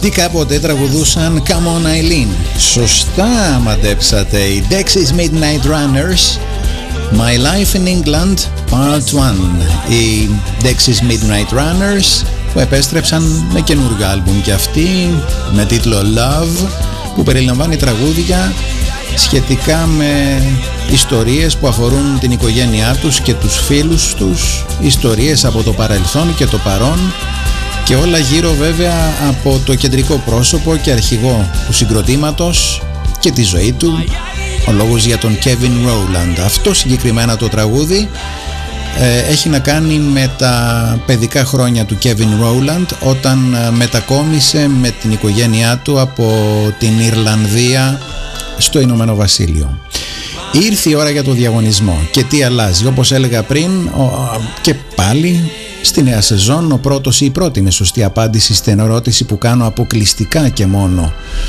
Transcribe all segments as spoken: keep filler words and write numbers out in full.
Αυτοί κάποτε τραγουδούσαν Come on Eileen. Σωστά μαντέψατε. Οι Dexys Midnight Runners, My Life in England Part one. Οι Dexys Midnight Runners που επέστρεψαν με καινούργιο άλμπουμ και αυτοί με τίτλο Love, που περιλαμβάνει τραγούδια σχετικά με ιστορίες που αφορούν την οικογένειά τους και τους φίλους τους, ιστορίες από το παρελθόν και το παρόν, και όλα γύρω βέβαια από το κεντρικό πρόσωπο και αρχηγό του συγκροτήματος και τη ζωή του, ο λόγος για τον Kevin Rowland. Αυτό συγκεκριμένα το τραγούδι ε, έχει να κάνει με τα παιδικά χρόνια του Kevin Rowland, όταν ε, μετακόμισε με την οικογένειά του από την Ιρλανδία στο Ηνωμένο Βασίλειο. Ήρθε η ώρα για το διαγωνισμό και τι αλλάζει. Όπως έλεγα πριν, ο, και πάλι στη νέα σεζόν ο πρώτος ή η πρώτη είναι σωστή απάντηση στην ερώτηση που κάνω αποκλειστικά και μόνο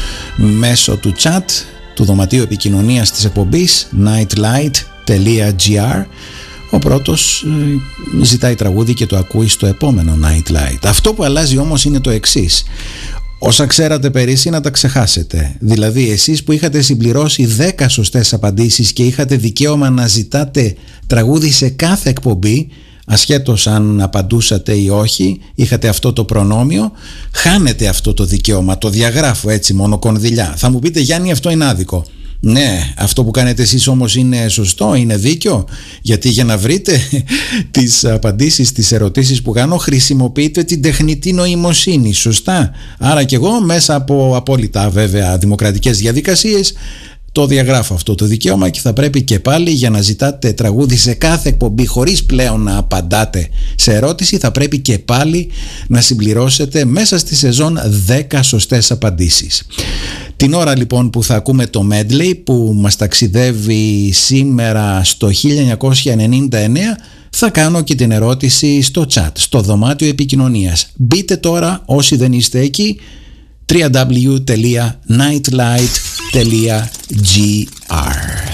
μέσω του chat του δωματίου επικοινωνίας της εκπομπής nightlight τελεία gr. Ο πρώτος ε, ζητάει τραγούδι και το ακούει στο επόμενο Nightlight. Αυτό που αλλάζει όμως είναι το εξής. Όσα ξέρατε πέρυσι να τα ξεχάσετε. Δηλαδή εσείς που είχατε συμπληρώσει δέκα σωστές απαντήσεις και είχατε δικαίωμα να ζητάτε τραγούδι σε κάθε εκπομπή, ασχέτως αν απαντούσατε ή όχι, είχατε αυτό το προνόμιο, χάνετε αυτό το δικαίωμα. Το διαγράφω έτσι μόνο κονδυλιά. Θα μου πείτε, Γιάννη, αυτό είναι άδικο. Ναι, αυτό που κάνετε εσείς όμως είναι σωστό, είναι δίκιο, γιατί για να βρείτε τις απαντήσεις στις ερωτήσεις που κάνω χρησιμοποιείτε την τεχνητή νοημοσύνη, σωστά. Άρα και εγώ μέσα από απόλυτα βέβαια δημοκρατικές διαδικασίες το διαγράφω αυτό το δικαίωμα και θα πρέπει και πάλι, για να ζητάτε τραγούδι σε κάθε εκπομπή χωρίς πλέον να απαντάτε σε ερώτηση, θα πρέπει και πάλι να συμπληρώσετε μέσα στη σεζόν δέκα σωστές απαντήσεις. Την ώρα λοιπόν που θα ακούμε το medley που μας ταξιδεύει σήμερα στο χίλια εννιακόσια ενενήντα εννέα, θα κάνω και την ερώτηση στο chat, στο δωμάτιο επικοινωνίας. Μπείτε τώρα όσοι δεν είστε εκεί, double-u double-u double-u τελεία nightlight τελεία gr.